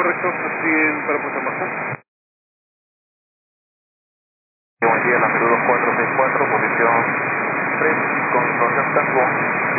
correcto, así en para Puerto Baja. Buen día, la Perú 2464, posición 3, con Tango.